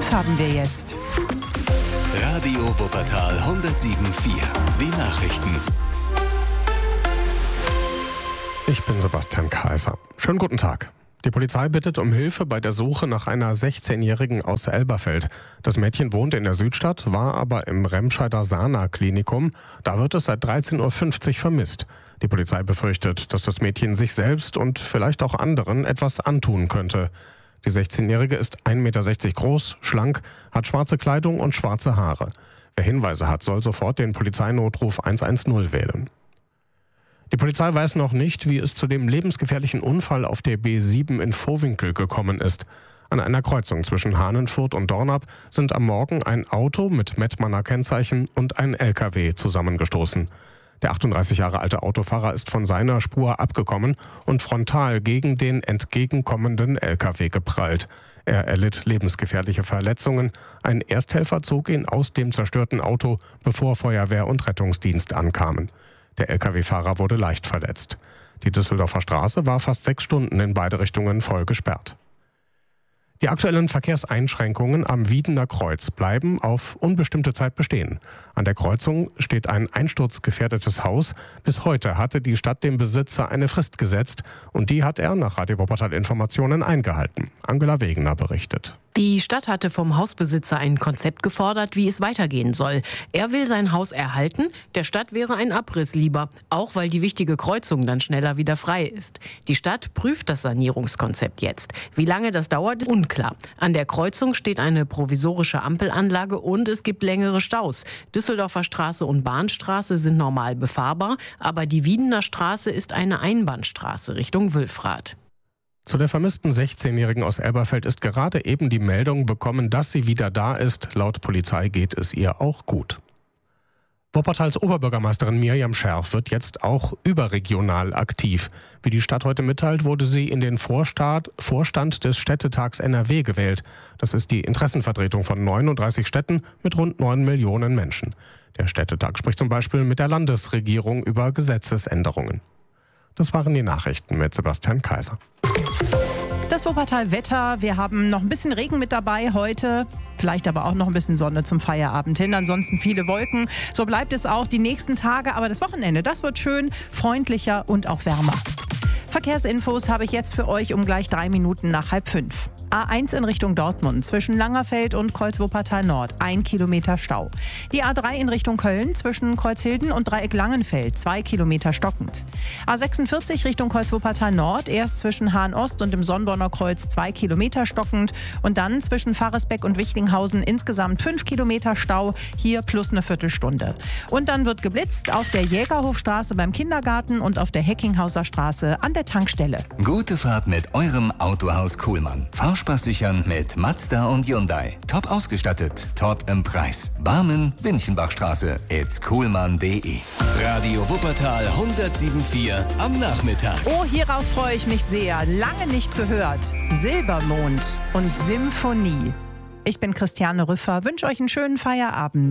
5 haben wir jetzt. Radio Wuppertal 107.4. Die Nachrichten. Ich bin Sebastian Kaiser. Schönen guten Tag. Die Polizei bittet um Hilfe bei der Suche nach einer 16-Jährigen aus Elberfeld. Das Mädchen wohnt in der Südstadt, war aber im Remscheider Sana-Klinikum. Da wird es seit 13.50 Uhr vermisst. Die Polizei befürchtet, dass das Mädchen sich selbst und vielleicht auch anderen etwas antun könnte. Die 16-Jährige ist 1,60 Meter groß, schlank, hat schwarze Kleidung und schwarze Haare. Wer Hinweise hat, soll sofort den Polizeinotruf 110 wählen. Die Polizei weiß noch nicht, wie es zu dem lebensgefährlichen Unfall auf der B7 in Vohwinkel gekommen ist. An einer Kreuzung zwischen Hahnenfurt und Dornap sind am Morgen ein Auto mit Mettmanner Kennzeichen und ein LKW zusammengestoßen. Der 38 Jahre alte Autofahrer ist von seiner Spur abgekommen und frontal gegen den entgegenkommenden LKW geprallt. Er erlitt lebensgefährliche Verletzungen. Ein Ersthelfer zog ihn aus dem zerstörten Auto, bevor Feuerwehr und Rettungsdienst ankamen. Der LKW-Fahrer wurde leicht verletzt. Die Düsseldorfer Straße war fast 6 Stunden in beide Richtungen voll gesperrt. Die aktuellen Verkehrseinschränkungen am Wiedener Kreuz bleiben auf unbestimmte Zeit bestehen. An der Kreuzung steht ein einsturzgefährdetes Haus. Bis heute hatte die Stadt dem Besitzer eine Frist gesetzt und die hat er nach Radio Wuppertal Informationen eingehalten. Angela Wegener berichtet. Die Stadt hatte vom Hausbesitzer ein Konzept gefordert, wie es weitergehen soll. Er will sein Haus erhalten, der Stadt wäre ein Abriss lieber, auch weil die wichtige Kreuzung dann schneller wieder frei ist. Die Stadt prüft das Sanierungskonzept jetzt. Wie lange das dauert, ist unklar. An der Kreuzung steht eine provisorische Ampelanlage und es gibt längere Staus. Düsseldorfer Straße und Bahnstraße sind normal befahrbar, aber die Wiedener Straße ist eine Einbahnstraße Richtung Wülfrath. Zu der vermissten 16-Jährigen aus Elberfeld ist gerade eben die Meldung bekommen, dass sie wieder da ist. Laut Polizei geht es ihr auch gut. Wuppertals Oberbürgermeisterin Mirjam Scherf wird jetzt auch überregional aktiv. Wie die Stadt heute mitteilt, wurde sie in den Vorstand des Städtetags NRW gewählt. Das ist die Interessenvertretung von 39 Städten mit rund 9 Millionen Menschen. Der Städtetag spricht zum Beispiel mit der Landesregierung über Gesetzesänderungen. Das waren die Nachrichten mit Sebastian Kaiser. Das Wuppertal-Wetter, wir haben noch ein bisschen Regen mit dabei heute, vielleicht aber auch noch ein bisschen Sonne zum Feierabend hin, ansonsten viele Wolken. So bleibt es auch die nächsten Tage, aber das Wochenende, das wird schön, freundlicher und auch wärmer. Verkehrsinfos habe ich jetzt für euch um gleich 3 Minuten nach 4:30. A1 in Richtung Dortmund zwischen Langerfeld und Kreuz-Wuppertal Nord 1 Kilometer Stau. Die A3 in Richtung Köln zwischen Kreuzhilden und Dreieck Langenfeld 2 Kilometer stockend. A46 Richtung Kreuz-Wuppertal Nord erst zwischen Hahn-Ost und dem Sonnborner Kreuz 2 Kilometer stockend und dann zwischen Fahresbeck und Wichtinghausen insgesamt 5 Kilometer Stau, hier plus eine Viertelstunde. Und dann wird geblitzt auf der Jägerhofstraße beim Kindergarten und auf der Heckinghauser Straße an der Tankstelle. Gute Fahrt mit eurem Autohaus Kuhlmann. Fahrspaß sichern mit Mazda und Hyundai. Top ausgestattet, top im Preis. Barmen, Winchenbachstraße, itskuhlmann.de. Radio Wuppertal 107.4 am Nachmittag. Oh, hierauf freue ich mich sehr. Lange nicht gehört. Silbermond und Symphonie. Ich bin Christiane Rüffer, wünsche euch einen schönen Feierabend.